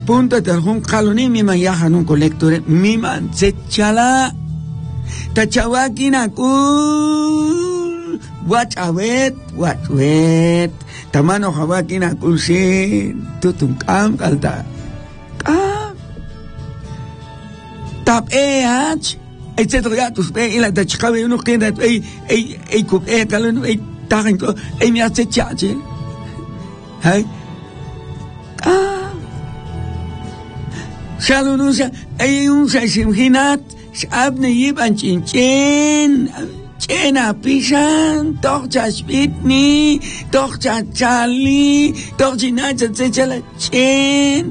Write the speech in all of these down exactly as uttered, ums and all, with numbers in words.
punto de algún caloni mi mayaja no colectore mi man se chala tachawakina kul wachawet wachwet tamano hawakina kul sin tutung kam kalta kam tap eh ach etcétera tus pe ila tachkawe uno kenda ei ei ei kup eh kalon ei tarin ko ei mi hace chache hay ah Shalunusa, ay un sa simhinat, sab na yiban chin chin, chena pishan, toch cha spitni, toch cha chali, toch chinat sa chala chin.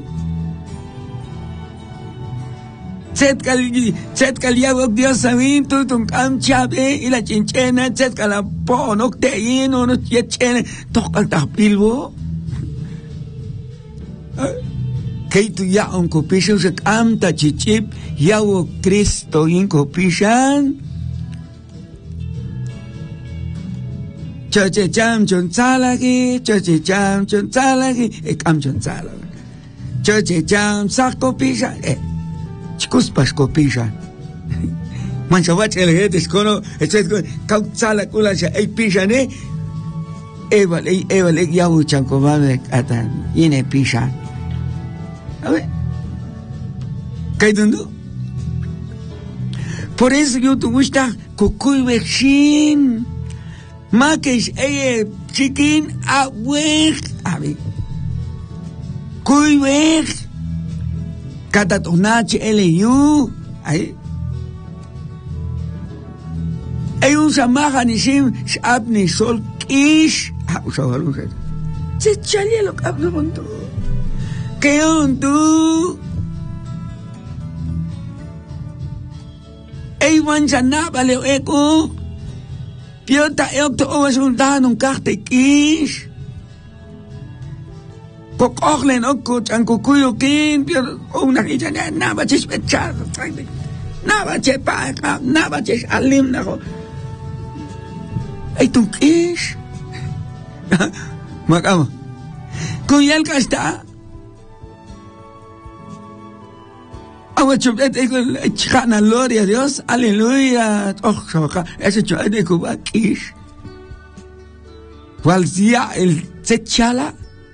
Set kali, set kali yawag Dios sabihin, tutong kam chabe, ila chin chena, set kala po, nok teyin, ono yet chena, toch kal tapilwo. Kay tu ya on kopishan sa kamta chichip yawo Kristo in kopishan choche cham chon salagi choche cham chon salagi e kam chon salagi choche cham sak kopishan e chikus pas kopishan man shawach el hetes kono etchet kau sala kula sha e pishan e eval e eval e yawo chankovame atan ine pishan. A ver, ¿qué dundo? Por eso yo te gusta cucuy vechin, maques eye chiquín a weg, a ver, cuy weg, catatonache eleyu, ahí, hay un samaja ni sim, shab ni sol kish, ah, usaba luz, se chalia lo que hablo con todo. ¿Qué onda? Ey, wanzana, vale, eco. Piota, eocto, o es un dan, un carte kish. Cocochlen, oco, chancucuyo, kin, piota, una hija, nada, chis, pechar, nada, chepa, nada, chis, alim, najo. Ey, tu kish. Macamo. Cuyal casta. Chana, gloria a Dios, aleluya. Oh, ese chaval de Cuba, Kish. ¿Cuál día el sechala?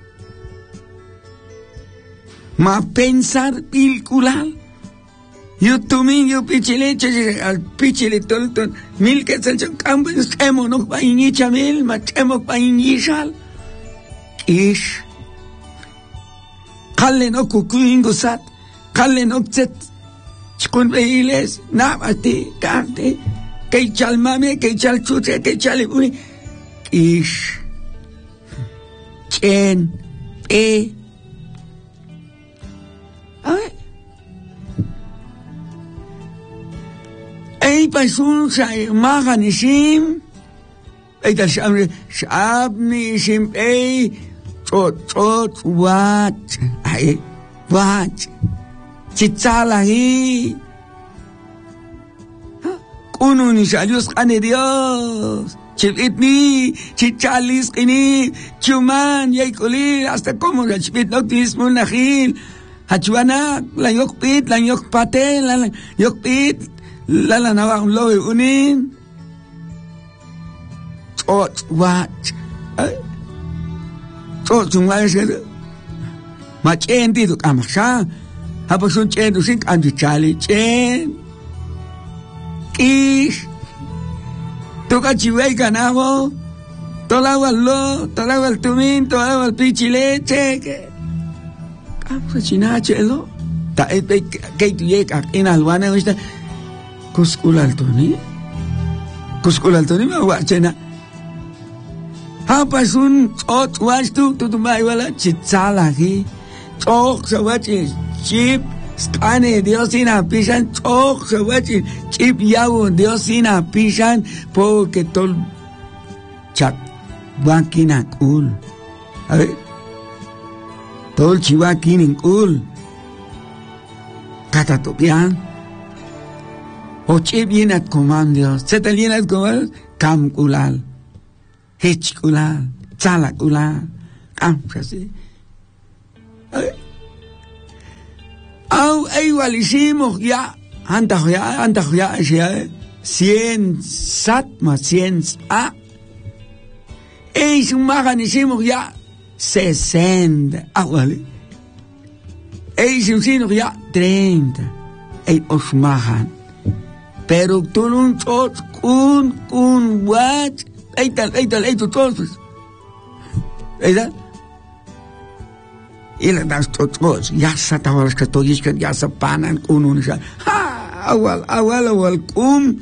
Ma pensar pilcular. Yo tomé, yo pichile, al pichile, todo, mil que se han campo, chemo, no pa inicha mil, ma chemo pa inishal. Kish. Kalle no kukuingo sat. Kalen okset, chikun reiles, nabati, kante, kay chal mame, kay chal chute, kay chal uni, ish, chen, pe, a ver, ay pasun sa maga ni sim, ay tal shamri, shab ni sim, ay, chot, chot, wat, ay, wat, Chitzalahi. Kuno ni Dios ane Dios. Chipitni, chichalis kini, chuman, yaikuli, hasta como la chipit noctis munahil. Hachuana, la yokpit, la yokpate, la yokpit, la la nava un lobe unin. Chot, wat. Chot, chungwa ese. Machenti tu kamasha. Habas un chen, usin kandu chali, chen. Kish. Toka chihuay ganavo. Tolawa lo, tolawa el tumin, tolawa el pichileche. Kamu chinache lo. Ta et pe kay tuyek ak inalwana wista. Kuskul altoni. Kuskul altoni ma wachena. Habas un ot wastu tutumay wala chitsalahi. Chok sa wachis. Chip, skane Dios sin apishan, chok se wachin, chip yawo Dios sin apishan, porque tol chak wakina kul. A ver, tol chiwakinin kul. Katatopian. O chip yenat command Dios. Se te yenat command, kam kulal, hech kulal, chala kulal, kam, así. A ver. Au, igual hicimos ya, antes ya, antes ya, ya, cien sat más cien a. E sumahan hicimos ya, sesenta, ah, vale. E hicimos ya, treinta. E osmahan. Pero tú no sos kun, kun, what? Ahí tal, ahí tal, ahí tal, todos. ¿Verdad? Y la das todos, ya se te vas a estar ya se panan con un ya. Ha, awal, awal, awal, kum,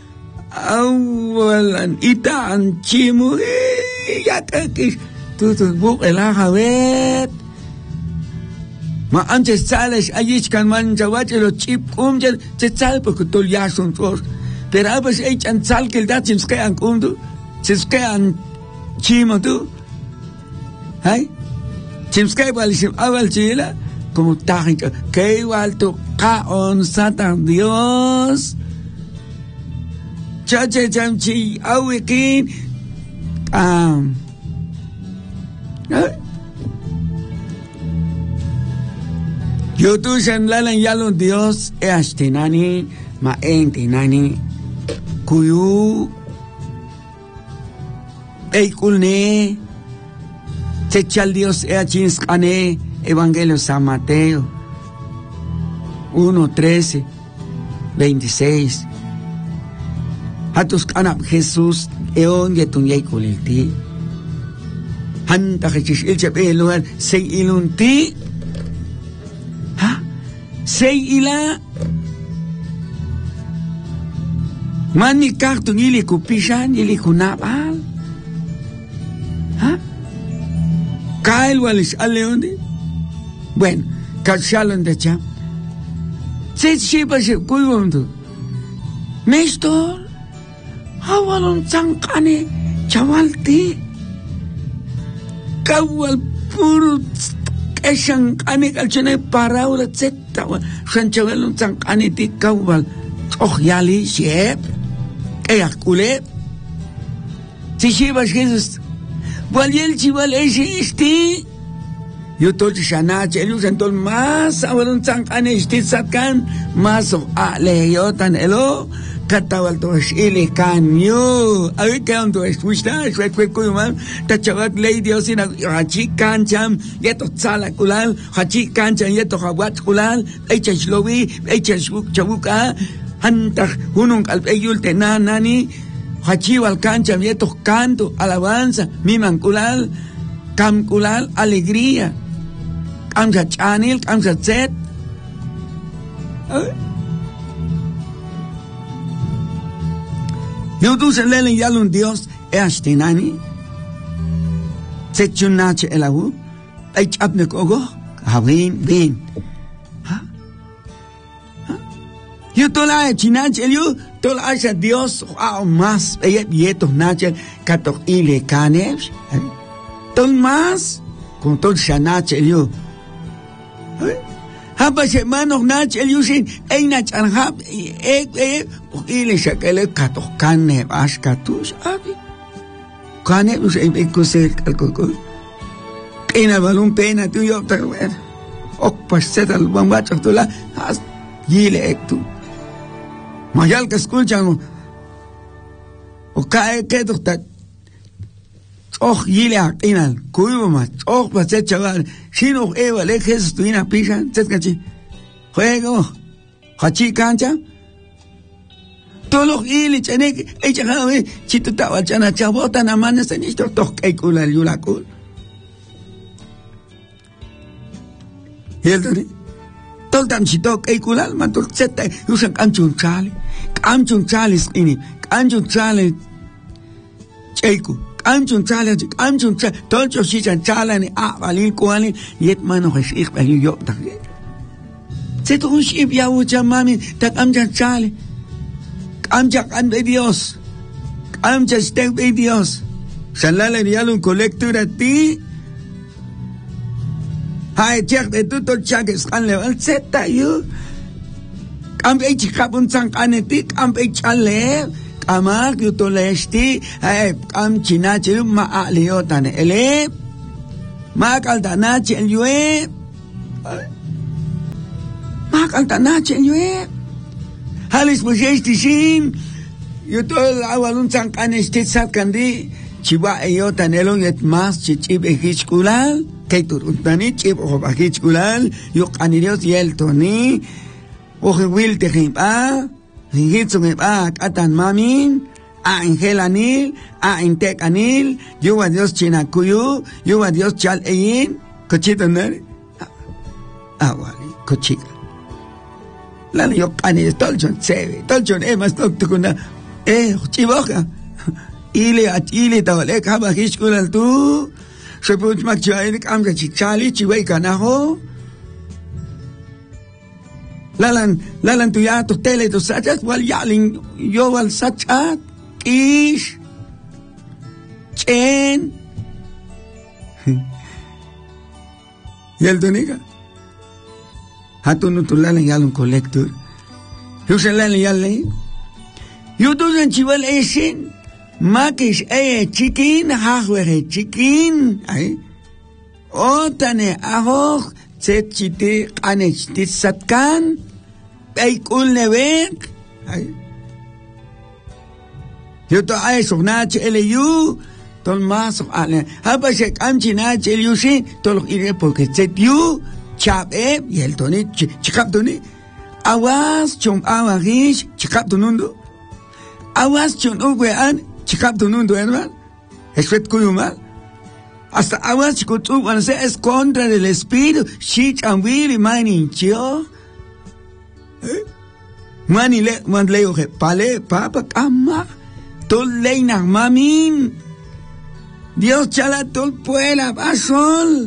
awal, an ita, an chimu, ya te quis, tú, tú, buk, el ajabet. Ma antes sales, allí can man, chawache, los chip, kum, ya, se sal, porque tú ya son todos. Pero a veces echan sal, que el dat, se quedan kum, tú, se quedan chimo, tú. ¿Ay? Chimskay walisim awal chila como tajinka que igual tu kaon satan Dios chache chamchi awikin um yo tu shan lalan yalon Dios e ashtinani ma entinani kuyu eikulne Techal Dios e achinskane Evangelio San Mateo uno, trece, veintiséis. Hatus kanap Jesús eon yetun yaikulilti. Hanta Jesús ilche pe lugar sei ilunti. Ha? Sei ila Mani kartun ili kupishan ili kunabal. Ha? Kael walis aleonde. Bueno, kalshalon de cha. Se shiba se kuiwondu. Nestor. Hawalon sankane chawalti. Kawal puro keshankane kalchane paraula zetta. Shanchawalon sankane ti kawal. Och yali shep. Kayakule. Se shiba Jesus. Waliel chival ese este. Yo tol shanach elus entol mas awalun sankane este satkan mas a leyotan elo katawal to ile kanyo awi kan to escuchta shwet kwet kuyman tachavak ley Dios ina hachi kancham yeto tsala kulal hachi kancham yeto hawat kulal echa shlowi echa chabuka hanta hunun alpeyul tenanani hachiwal kancham yeto canto alabanza mimankulal kamkulal alegría kamsa chanil kamsa zet yo tu se lelen yalun Dios e ashtinani se chunache elawu ay chapne kogo hawin bin ha ha yo tola e chinache elio tola asha Dios a más e yeto nache katok ile kanesh tol más con tol shanache elio haba semana nach eliusin ei nach anhab e e ile shakele katok kanne askatus abi kanne us e kusel kalkol ina balun pena tu yo ta ok paset al bambacho tola has yile ektu mayal que escuchan o cae que doctor och yile akinal kuibo ma och paset chaval sino eva le Jesus tu ina pisan tetkachi juego hachi cancha todos los yile chene echa jabe chito tawa chana chabota na manes en esto toch que kula yulakul yeltani toltam chito que kulal man tor seta usan kanchun chale kanchun chale ini kanchun chale cheiku Anchun chale, anchun chale, toncho si chan chale ni a valil kuani yet mano heshik valil yo tage. Se to ship ya ucha mami tak amchan chale. Amcha kan de Dios. Amcha stek de Dios. Shalala ni alun colectura ti. Hai check de tuto chages kan level seta you. Am e chikapun sang kaneti am e chale. Amak yuto lesti eh am china chilu ma aliotan ele ma kaldana chel yue canta nache llueve. Halis pues este sin. Yo todo el agua un zancan este sacandi. Chiva yo tanelo yet más chichib ejichkulal. Que turuntani chib o bajichkulal. Yo canirios yeltoni. Oje wil te jimpa. Hijitsum jimpa katan mamin. A Angelanil, a Intecanil, yo a Dios Chinacuyu, yo a Dios Chal Ein, cochito nere. Ah, wali, cochita. La yo cane, tolchon, sebe, tolchon, eh, mas toctocuna, eh, chivoja. Ile a ile tabale, kaba hishkulal tu, se puch makchain, kamga chichali, chiwei canajo. Lalan, lalan tu ya, tu tele, tu sachat, wal yalin, yo wal sachat. Ish Chen y el donica hatun tulala yalun collector yo se la yale yo tu en chival esin makish eh chicken hahwe chicken ay otane aho tsetchite anechtit satkan ay kulnevek ay yo to ay so na chele yu tol mas ale haba se kamchi na chele yu si tol ire porque set yu chabe y el toni chikap toni awas chum awagish chikap tunundo awas chum ugwean chikap tunundo hermano eswet kuyuma hasta awas chikutu cuando se es contra del espíritu shi chambiri mani chio mani le man le oje pale papa kama tol leina mamin Dios chala tol puela basol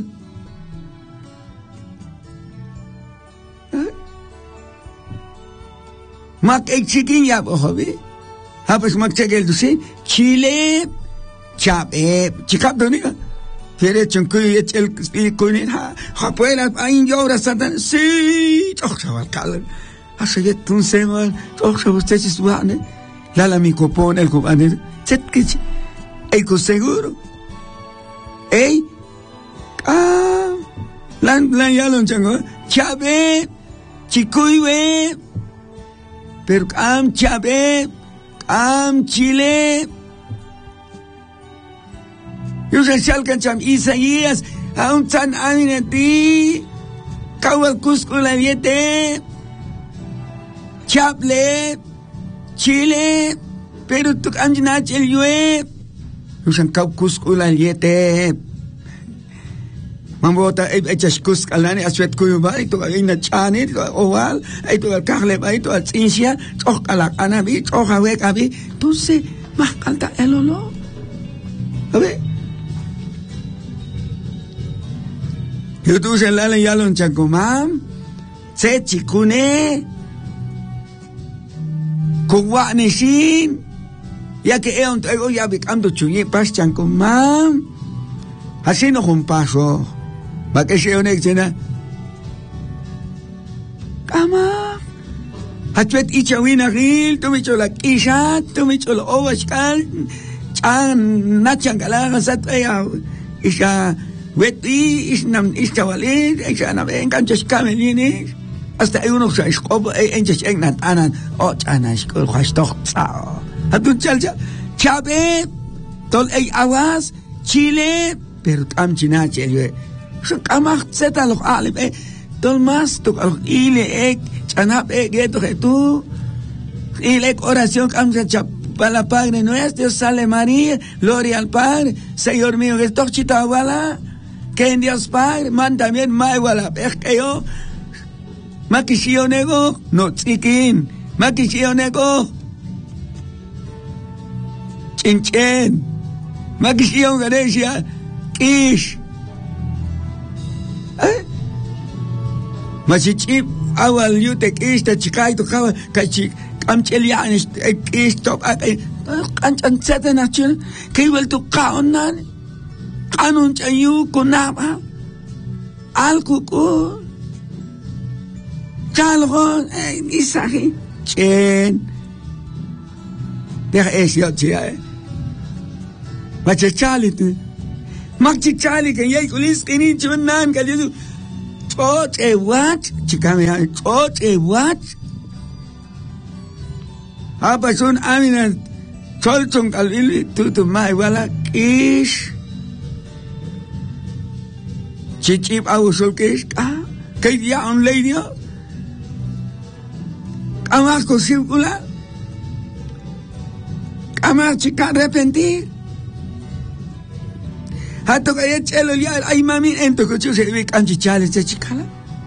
mak ek chikin ya bohobi habes mak chegel dusi chile chabe chikap doni fere chunku yechel kunin ha ha puela ain yora satan si och chaval kal asayet tun semal och ustedes suane Lala mi copón, el copón, set que el seguro. Ey, ah, lan lan ya lo chango, chabe, chikuiwe, pero am chabe, am chile. Yo se salgan cham Isaías, a un tan aminati, kawal cusco la viete, chable. Chile, pero tu anjina chel yue. Usan kau kuskula yete. Mambota echas kuskalani aswet kuyuba ito ina chani ito oval ito al kahle ito al tsinsia tok alak anabi tok awek abi tu se mahkalta elolo. Abe. Yo tu se lale yalon chakumam. Se chikune. Kuwa ni sin ya que eon traigo ya bicando chuye pas chankumam así no jumpaso va que se one chena kama hatwet ichawina ril tu micho la kisha tu micho la ovashkal chan nachangala sat ya isha weti isnam istawali isha na ven canchas kamelini hasta hay unos que como enches egnan anan o chana skol khashtok sa hatu chalcha chabe tol ay awas chile pero am china chele so kamach zeta lo alib e tol mas to ile ek chana e geto tu ile oración am cha para Padre nuestro sale María gloria al Padre Señor mío que tok chita wala que en Dios Padre man también mai wala que yo Makishio nego, no chikin. Makishio nego. Chinchen. Makishio Ganesha. Kish. Eh? Machichip awal yute kish ta chikai to kawa kachik amchelian kish top ay kanchan seta nachil kiwel to kaonan kanun chayu kunaba alkuku Chalgon, eh, isahi, chen. Deja es yo, chia, eh. Macha chali tu. Makchi chali que yay kulis kini chunan ka disu. choche what chikame choche what apa son amina cholchon kalili tutu mai wala kish chichip awusol kish ah kay dia online niyo kama ko sirkula kama chika arrepentir hato kaya chelo ya ay mami ento ko chuse vi kanchi chale che chikala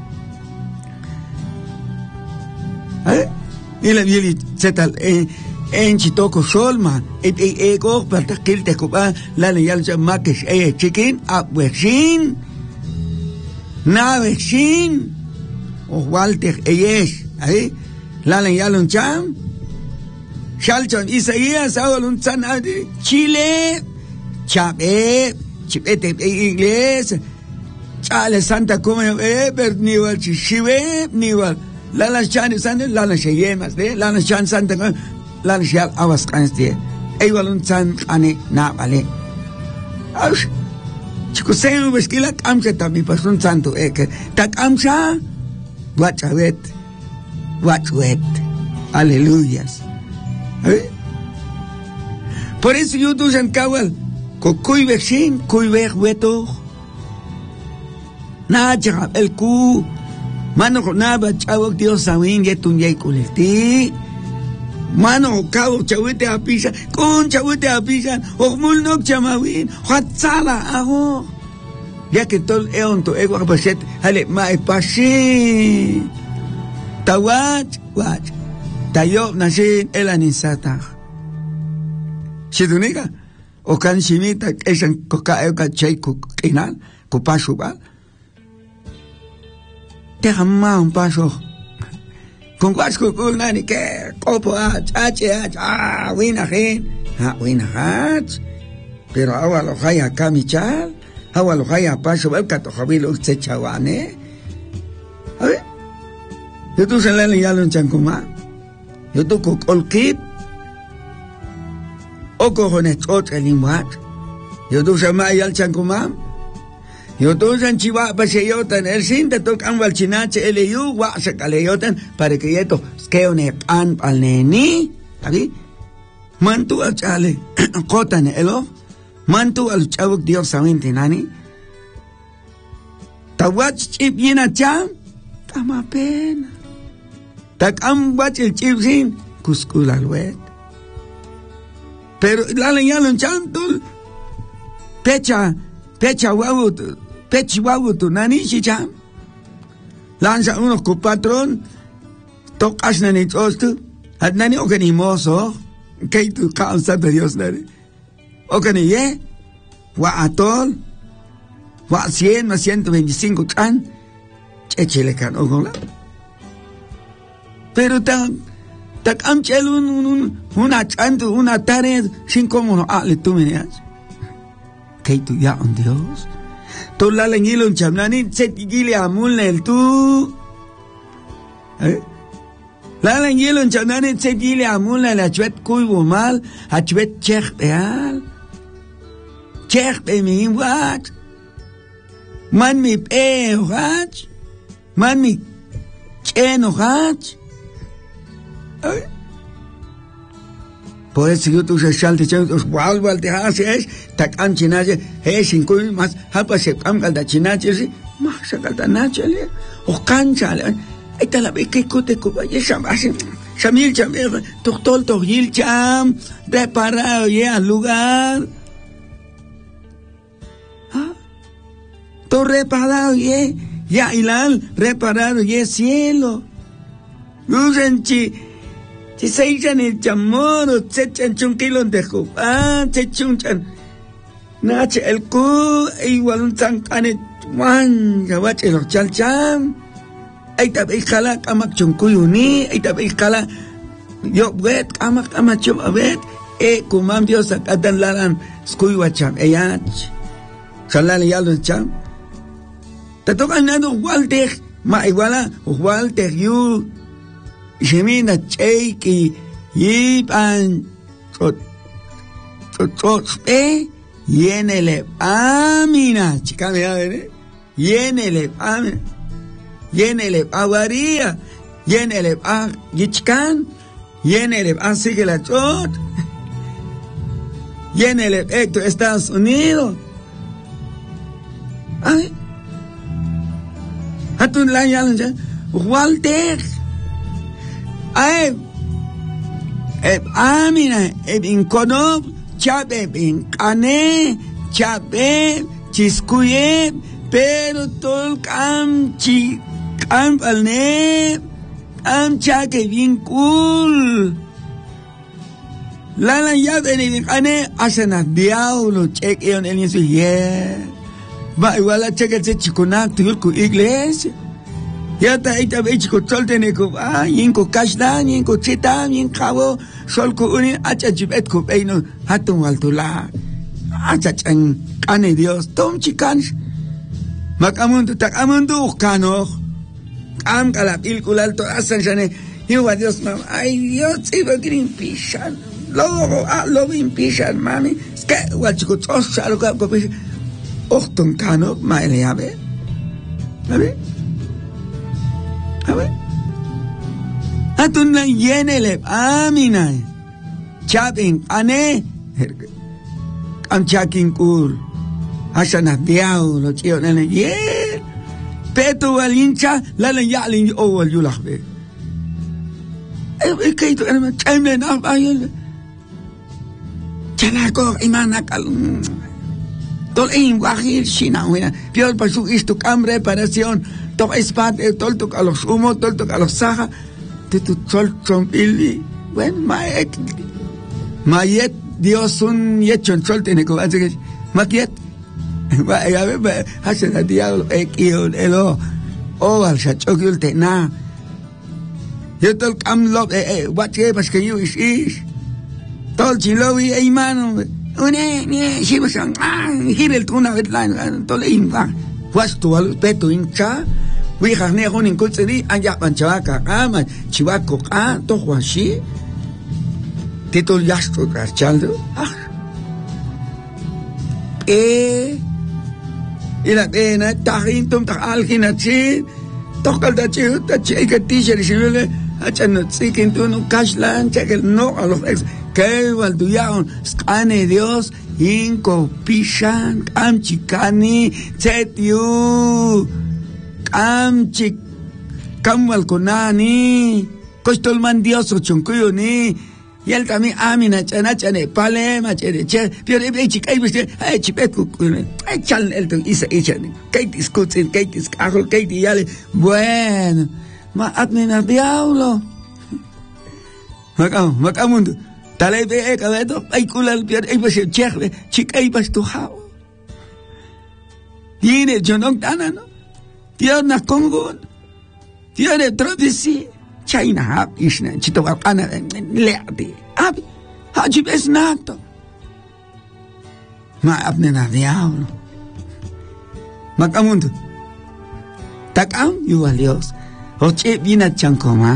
eh ila vieli zetal eh en chitoko solma et e ego per takil te kuba la le yal makesh e chicken up wexin na wexin o walter eyes ahí la le yal un cham shalchon isaías awalun chan ade chile chabe chipete iglesia chale santa come eh per niwal chive niwal la la chan santa la la sheyemas de la la chan santa la la shal awas kans de ay walun chan ane na vale aus chico senu beskila kamsa tami pasun santo ek tak amsa wachawet wachwet aleluyas ¿eh? Por eso yo tu san kawal ko kuy vexin kuy vex weto na cha el ku mano ko na ba chawo Dios sawin yetun yai kulti mano kawo chawete apisa kun chawete apisa o mul no chamawin khatsala aho ya que tol eon to ego paset hale mai pasi tawat wat tayo nasin elanisata sidunika o kan simita esan ko ka e ka chay ko kinal ko paso ba te hamma un paso con guasco ko nani ke kopo a chache a wina gen ha wina hat pero agua lo haya kamichal agua lo haya paso ba ka to habilo se chawane a ver yo tu se le ya lo chankuma yo tu ko kolkip o cojones otro limbat yo tu se ma yal chankumam yo tu san chiva paseyotan el sin te tocan wal chinache el yu wa se kaleyotan para que yeto skeone pan al neni ali mantu al chale kotan elo mantu al chabuk Dios sawinte nani tawach chip yena cham tama pena tak am wach el chip sin kuskul al wet pero la leña lo chantul pecha pecha guau pechi guau tu nani chicham lanza uno con patrón tocas nani tostu at nani okanimoso que tu causa de Dios nani okani ye wa atol wa cien más ciento veinticinco can chechele can ogola pero tan tak am chelun un una chanto una tare sin como no ale tú me das que tú ya on Dios tú la leñilo un chamnani se tigile amul el tú eh la leñilo un chamnani se tigile amul la chwet kuibo mal a chwet chech real chech be mi wat man mi pe hat man mi cheno hat ¿eh? Por eso yo tu se salte chantos wal wal te hace es tak am chinaje es sin coi más hapa se am calda chinaje si más se calda nachale o canchale ahí está la vez que cote ko vaya chamase chamil chamel doctor toril cham reparado ya al lugar ah to reparado ye ya ilal reparado ye cielo lucenchi si se echan el chamorro, se echan un kilo de jupa, se echan nache el cu, igual un zancane, man, ya va a los chalcham, ahí te veis jala, camak chuncuyuni, ahí te veis jala, yo wet, camak, camak chum, wet, eh, kumam Dios, acá dan laran, skuyuacham, eyach, salale ya los cham, te tocan nado, Walter, ma iguala, Walter, you, Shemina cheiki yipan tot tot eh yenele amina chica me a ver yenele amina yenele awaria, yenele a gichkan, yenele a sigue la chot, yenele ecto Estados Unidos. Ay, hatun lang yalan Walter, ay, eb amina, eb inkonob, chab eb inkane, chab eb chiskuye, pero tol kam chi kam palne, kam chake vincul. Lala ya de inkane asana diablo check eon el yesu ye. Va igual a check ese chikunak tu iglesia. Ya ta ita be chico tolte ko ah yinko kashdan yinko chita yin khawo sol ko uni acha jibet ko beino hatun waltula acha chan kane Dios tom chikan makamundo takamundo kano am kala pilkulal to asan jane hiwa Dios mam ay Dios iba green pishan logo ah logo impishan mami que wa chico tosha lo ko ochtun kano maile yabe abe abe atun na yenele amina chabin ane am chakin kul asana diao lo chio nene ye peto walincha la la yalin o wal yulahbe e kai to ana chame na ayel chana ko imana kal tol in wahir shina wena pior pasu isto cam reparación to espat tol to a los humo tol to a los saja te tu tol trompili wen maek mayet Dios un yechon tol tiene ko así makiet va ya ve hace el diablo ekio elo o al chachokul te na yo tol cam lo eh what que pas que yo is is tol chilowi e mano une ni shibusan ah hibel tuna vetlan tol inva puesto al peto hincha wi khane gon in kutseri anya panchaka ama chiwako ka to huashi titol yasto garchaldo ah e ila pena tahintum ta alginachi tokal da chi ta chi que teacher shibele achano tsikin tu no kashlan chekel no a los ex que valduyaon skane Dios inko pishan kam chikani chetiu kam chik kam walkonani kostol man Dios ochunkuyo ni y él también amina chana chane palema chere che pero e chikai biste e chipet ku e chal el to isa echan kai discutin kai discahol kai diale bueno ma admina diablo makam makamundo talay be e kabeto ay kulal pier e bese chekle chikai bas tu hao tiene jonong tanano tiene kongo tiene travesi China hap isna chito kana leati ab haji besnato ma apne na diablo makamundo takam yu alios oche bina chankoma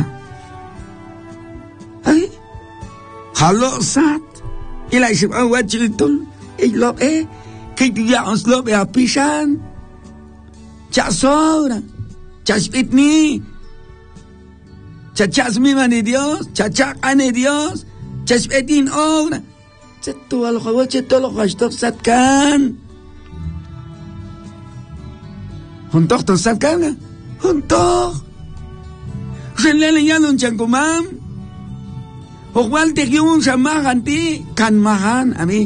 ay halo sat ila isip awajitul ilo e kidia ons lo be apishan chasora chaspitni chachas mi mani Dios, chachak ane Dios, chaspetin obra. Chetu al jawa chetu lo hashtag satkan. Huntok to satkan, huntok. Renle yalun chankumam. Huwal te yung samahan ti kan mahan ami.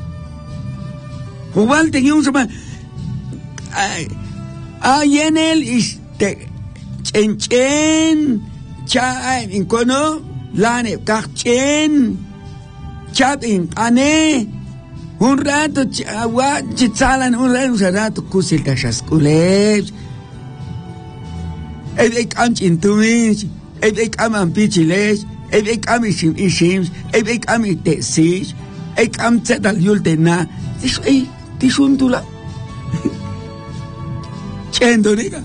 Huwal te yung samahan. Ay, ayenel is te chen chen. Chai in kono lane kakchen chat in ane un rato agua chitzalan un rato kusil tashaskulev ed ek am chintumis ed ek am ampichiles ed ek am ishim ishims ed ek am itesish ek am tzetal yultena this ey tisuntula chendoriga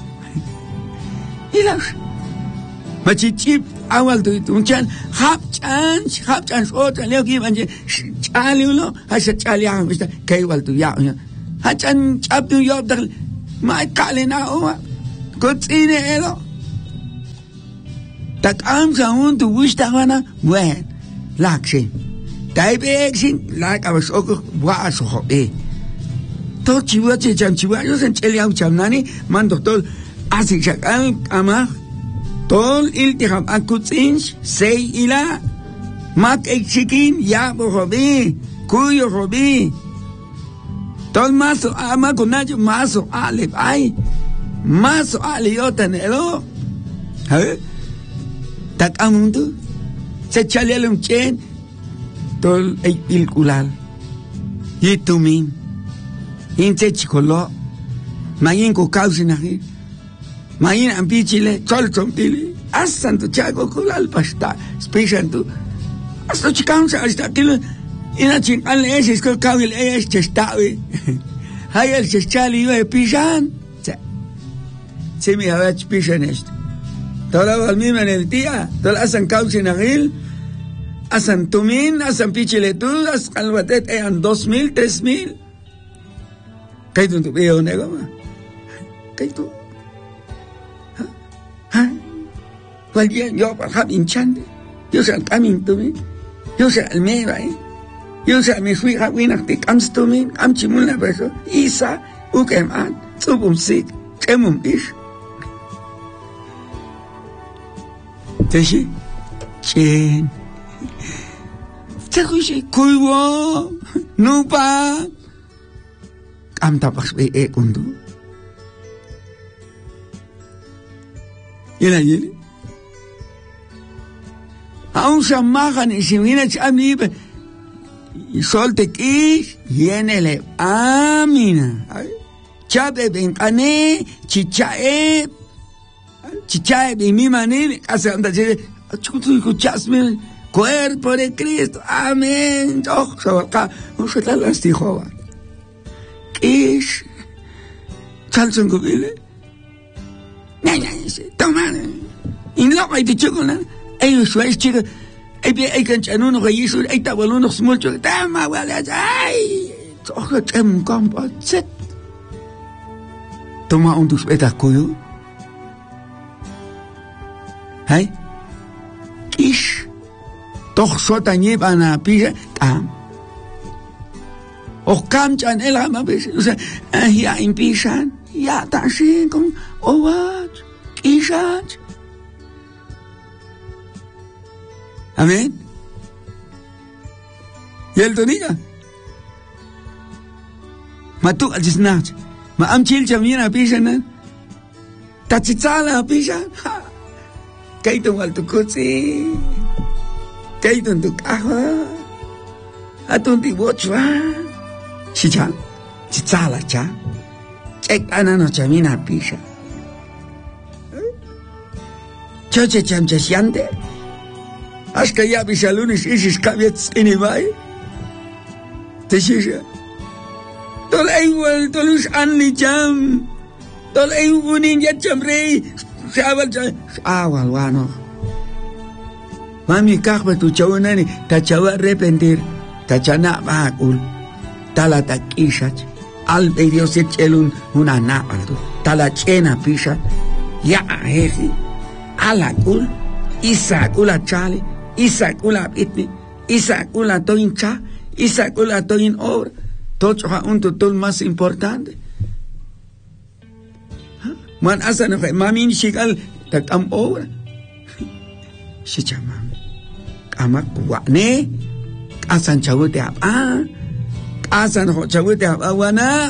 ilash machichip awal tu unchan hap chan hap chan otra leo que manje chaliulo hasa chaliang vista que igual tu ya ha chan chap tu yo dar mai kalena o cotzine elo. Tak am sa un tu gusta wana, buen, lakshin. Taibe exin, lak abas oko, buaso ho, eh. To chiwa che cham chiwa, yo sen cheliam cham nani, man doctor, asik shakal, ama, tol il tiham akutzinch, sei ila, mak exikin, ya bo hobi, kuyo hobi. Tol maso, ama kunacho, maso, ale, ay, maso, ale, yo tenelo. ¿Eh? Tak amundu, se chalialum chen, tol il kulal, yitumin. Inte chikolo, mayin ko kausinahi, mayin ampichile, cholchompili, asan tu chago kulal pasta, special tu, asto chikam sa hasta kilo, ina chin al eses ko kawil es chestawi, hayal chestali yo epishan, se mi habach pishan esto, toda valmima en el día, toda asan kausinahil, asan tumin, asan pichile tu, as albatet ean dos mil, tres mil. Kay tu tu veo nego ma, kay tu, ha, ha, cualquier yo para hab hinchante, yo sea camin tu mi, yo sea el mero eh, yo sea mi fui habinak te kams tu mi, am chimuna beso, isa, ukeman, subum sik, chemum ish, teshi, chen, tehushi kuiwo, nupa. Am tapas be e kundu. Yela yele. Aun samahan isimina chami be. Solte kish yenele amina. Chabe ben kane chichae. Chichae be mi manil asa anda je chutu ku chasme cuerpo de Cristo. Amén. Oh, sabaka. No se la lastijoba. Ish, chalson gubile. Naya, toma. In lo hay de chocolate. Ellos sueles chica. Ay be ay kan chanu no gayisu ay tabalo no small chocolate. Tama wala ay. Toga tem kampa set. Toma un tus beta koyo. Hay. Ish. Toch sota nyebana pija tam. O kamchan el ama bes, o sea, ya impisan, ya tasin con owat, ishat. Amén. Y el toniga. Matuk al jisnach, ma am chil chamina pisan, tachitzala pisan. Kaitung al tukutsi, kaitung tukaha, atun tibochwa. Chicha, chichala cha, chek anano chamina pisha. Choche cham chasiante. Aska ya bisalunis isis kaviets inibay. Teshisha. Tol eiwal tolus anli cham. Tol eiwunin yat chamrei. Shabal cham. Awal wano. Mami kakba tu chawunani. Tachawa arrepentir. Tachana bakul. Tala takishat, al Dios echelun una napaldo, tala chena pishat, ya aheji, ala kul, isa kula chale, isa kula pitni, isa kula toin cha, isa kula toin obra, tocho ha un tutol más importante. Man asa no mamin shigal takam obra. Shicha mami, kamak wane, asan chawute ab ah. Asan ho chawute awana.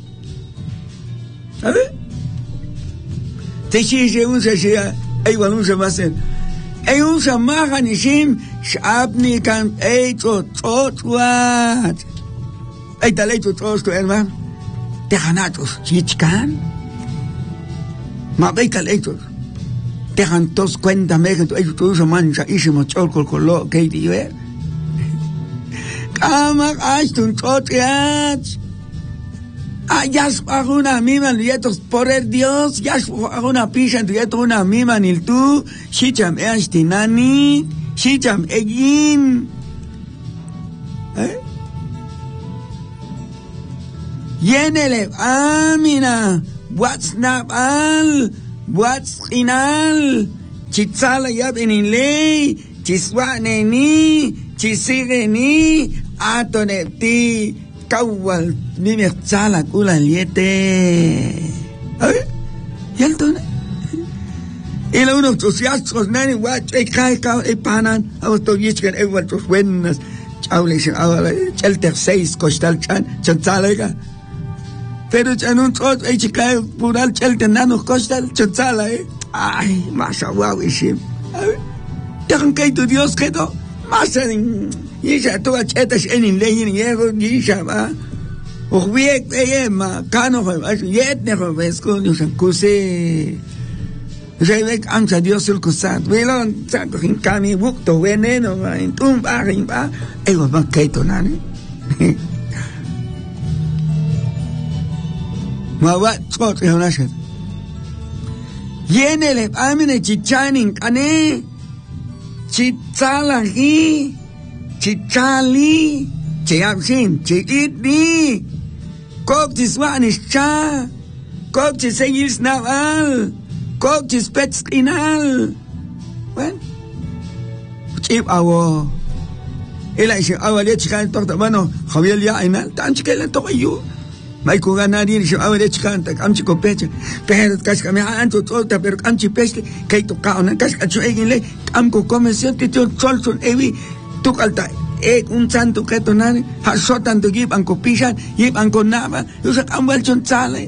¿Sabe? Te shishi un se shia, ay walun se masen. Ay un se mahan ishim, shabni kan ay to totwat. Ay talay to tosto hermano. Te ganatos chichkan. Mabay talaytos. Te gantos cuenta me que tu ay tu uso mancha ishimo chorkol kolo que diwe. Kamak ashtun chotiach. Ayas una mima nietos por el Dios, yas una pisha nietos una mima nil tu, shicham eashtinani, shicham egin. ¿Eh? Yenele amina, what's not al, what's inal, chitzala yab en ley, chiswaneni, chisireni, atonepti, kawal, ni me chala kula liete. A ver, y el tono. Y la uno sociascos nani watch e kai ka e panan a to yichkan e wat buenas chaules ahora el terceis costal chan chanzalega pero chan un tot e chikai pural chel tenano costal chanzala eh ay masa wow ishim dejan que tu Dios quedó masa y ya tu achetas en ley ni ego ni ya va o wiek e ma kano yet ne ves con yo kuse Revek amsa Dios el kusat. Velon saco in kami bukto veneno in tumba in ba. Ego ba kaito nani. Ma wa tsot e onashet. Yene le amene chichanin kane. Chitsala hi. Chichali. Chiapsin. Chitni. Kok tiswanis cha. Kok tisegis naval. Coaches pets inal. Bueno. Chip awo. Ela isi awale chikan tokta mano. Javier ya inal. Tan chikela toka yu. May kuga na din isi awale chikan tak amchi ko peche. Pero kas kami anto tolta pero amchi peche kay to kaon kas acho egin le am ko comercio tito solson ewi tukalta ek un santo keto nani ha sotan to gib anko pishan gib anko naba. Usak ambal chon sale.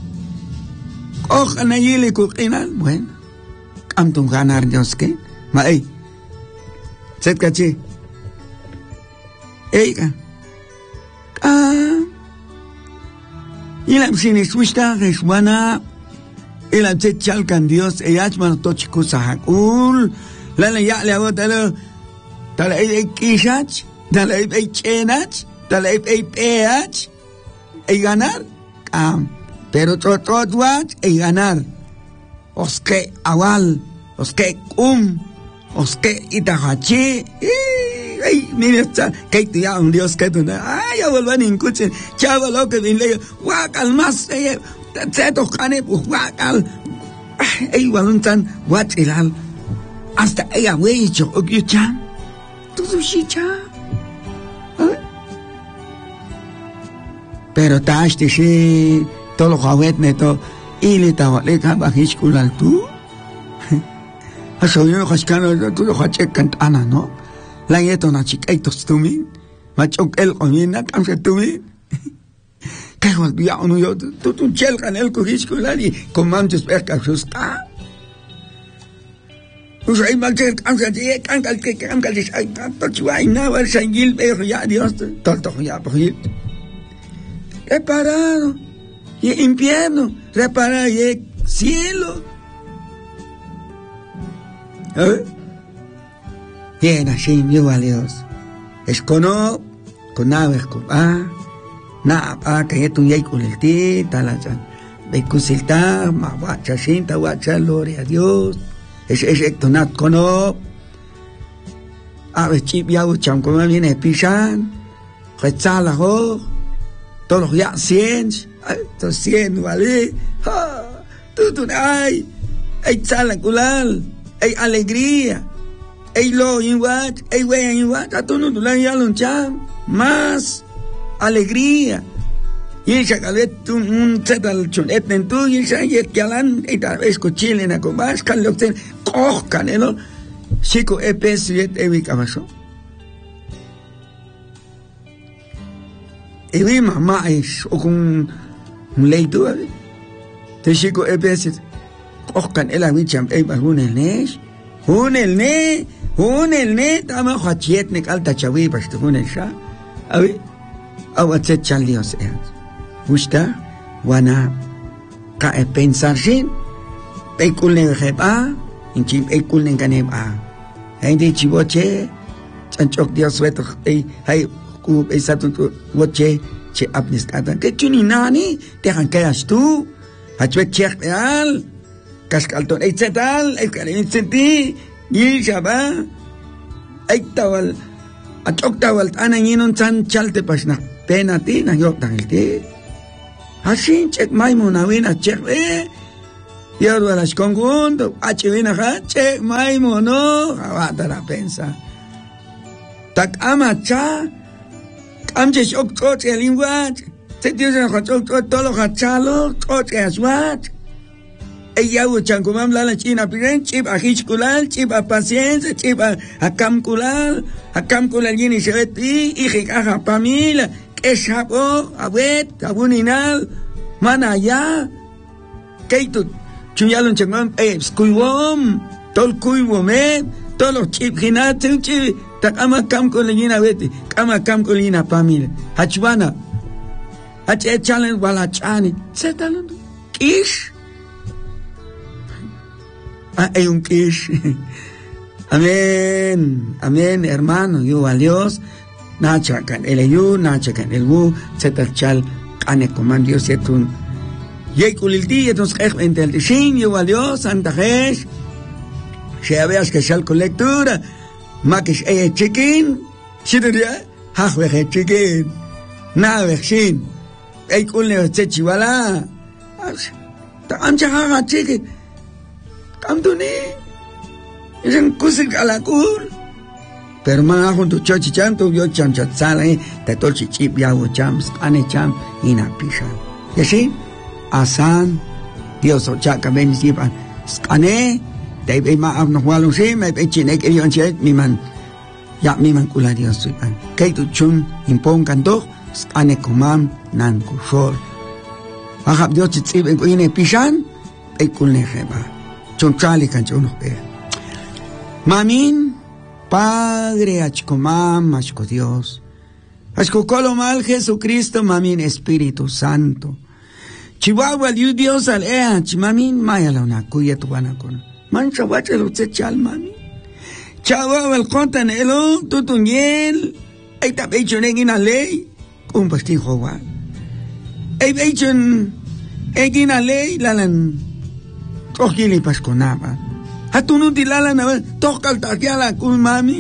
Ojalá y le coquinan, bueno, cantum ganar Dios que, ma ey, set caché, ey, ah, y la sin escucha reswana, y la set chalcan Dios, y achman tochiku sahakul, la le ya le hago talo, talo ey kishach, talo ey chenach, talo ey peach, y ganar, ah. Pero trot watch y ganar. Os que awal, os que um, os que itahachi. Ay, mira esta, que te ya un Dios que tú no. Ay, ya vuelvan en coche. Chavo lo que viene, guacal más, eh, se tocane, pues guacal. Ay, igual tan watch el al. Hasta ella güey, yo, yo chan. Todo sí chan. Pero taste sí. Todo lo jawet neto y le estaba le caba hiskulan tú a soy no jascano tú lo hache cantana no la yeto na chiquitos tú mi macho el comina camse tú mi que volvía uno yo tú tú chel can el hiskulan y comandos perca justa usai mal que camse de canta que canta de ay tanto chuai na va sangil pero ya Dios tanto ya por ir he parado y infierno, reparar y cielo. ¿Eh? Bien, así, yo a Dios. Es cono, con naves, con ah, na, pa, que tu yay con el ti, talajan. Ve cusilta, ma, guacha, cinta, guacha, gloria a Dios. Es, es, esto, nat, cono. A ver, chip, ya, ucham, como viene, pisan, rechazala, ho, todos los ya, ciencia. Esto siendo, ¿vale? ¡Ah! Tú, tú, ay, ay, chala, culal, ay, alegría, ay, lo, igual, ay, güey, igual, a tú no, tú la ya lo cham, más alegría. Y esa caleta, un zetal chonet en tú, y esa, y es que alan, y tal vez cochile, na con más, can lo ten, cojan, ¿no? Chico, e peso, y et, evi, cabazo. Evi, mamá, es, o con, un leito, ¿vale? Te chico, e peso, cojan, el avicham, e vas un el nes, un el ne, un el ne, tama, hachiet, ne, alta chavi, pas te un el sha, a ver, agua, te chal Dios, eh. Gusta, wana, ka e pensar sin, pe kulne kheba, inchi pe kulne kaneba. Hai di chiboche, chanchok Dios weto, ei, hai ku e satu woche, che apnis kata. Ke chuni nani, te han kayas tu, hachwe chek real, kaskalton ei zetal, ei kare senti, ni shaba, ei tawal, achok tawal, ana yinon chan chalte pasna, pena ti, na yok tangil ti. Así, check my monawin a check, eh, Y ahora las conjunto, achivina hache, maimo no, avata la pensa. Tak ama cha, amche shok choche linguach, se tiene chok todo hachalo, choche aswat. Ella uchan kumam la china piren, chip a hichkulal, chip a paciencia, chip a camculal, a camculal yini sheveti, hijikaja pamila, que chapo, abet, abuninal, manaya, keitut. Chuyalon changam eh skuiwom tol kuiwom eh todos los chip hinat chip takama kam kolina beti kama kam kolina pamila hachwana hach challenge wala chani setalon kish ah hay un kish. Amén, amén, hermano, yo a Dios nacha kan el yu nacha kan el bu setal chal ane command Dios etun Yei kulilti etos kech entel shin yo a Dios Santa Jes. Se veas que sal con lectura. Makish e chicken. Shiduria ha we chicken. Na we shin. Ei kulne che chiwala. Ta amcha ha chicken. Kam tu ni. Isen kusik ala kul. Pero ma junto chochi chanto yo cham chat sale te tolchi chip ya wo chams ane cham ina pisha. Yeshi asan Dios ochaka benzipan skane dai be ma av no walun shi me be chine ke yon che mi man ya mi man kula Dios supan kai tu chun impon kanto skane komam nan kushor ahab Dios tsi ben ko ine pishan e kulne kheba chun chali kan chun be mamin Padre achkomam achko Dios achko kolomal Jesucristo mamin Espíritu Santo Chihuahua, Dios al ea, chimamin, maya la una cuya tu van a con. Mancha bache lo se chal mami. Chihuahua, el contan elo, tutuñel. Ay ta becho negina ley, un pastín joa. Ay becho egina ley, lalan. Tojili pasconaba. Hatunuti lalan, toca el taquiala con mami.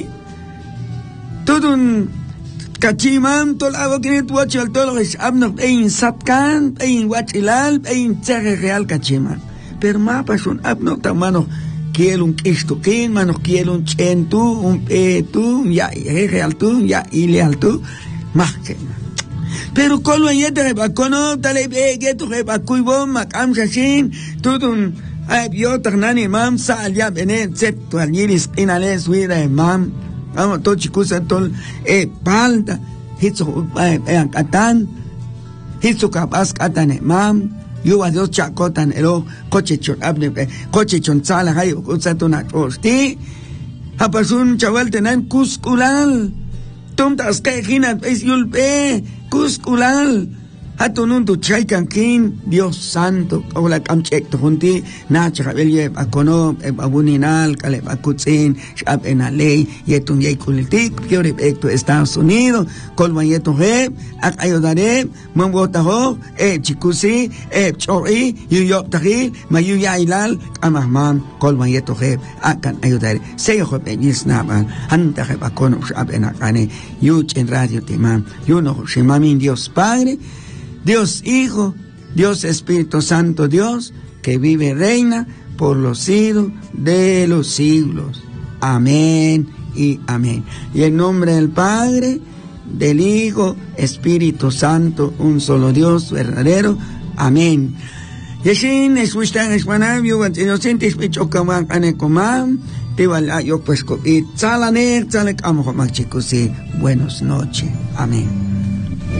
Tutun. Kachimam tol avo kini tuachi al tolo es abno ein satkan ein wachilal ein tzere real kachimam per mapa son abno tamano kiel un kisto kin mano kiel un chentu un petu ya real tu ya ileal tu mahken pero kolo yete ba kono tale be getu ba kuibom makam shashin tutun ay bio ternani mam sa ya benet set tu alyiris inales wira mam Vamos, todo chicos, todo, eh, palda, hitzo, eh, eh, katan, hitzo capaz katan, mam, yo a Dios chacotan, elo, coche chon, abne, coche chon sala, hay, usatuna, osti, apasun chaval tenan cusculal, tom tas que ginat, es yulpe, cusculal, hatunun tu chaikan kin, Dios santo, ola kamchek tu junti, nacha kabelye akono, abuninal, kale akutzin, shab en la ley, yetun yeikultik, piore ekto Estados Unidos, kolman yetun heb, ak ayodare, mambotaho, e chikusi, e chori, yuyok tahi, mayu yailal, amahman, kolman yetun heb, akan ayodare, seyo heb en yisnaban, hanta heb akono, shab en akane, yuch en radio timam, yuno, shimamin Dios Padre, Dios Hijo, Dios Espíritu Santo, Dios que vive y reina por los siglos de los siglos. Amén y amén. Y en nombre del Padre, del Hijo, Espíritu Santo, un solo Dios verdadero. Amén. Yeshin escuchan espanabio, inocentes pichokaman anekomam, tiwala yo pues ko it salaner salek amo chicos. Buenas noches. Amén.